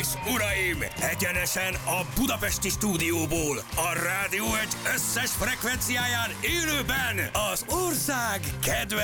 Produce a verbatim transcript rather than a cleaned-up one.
és uraim, egyenesen a budapesti stúdióból, a Rádió egy összes frekvenciáján élőben az ország kedvenc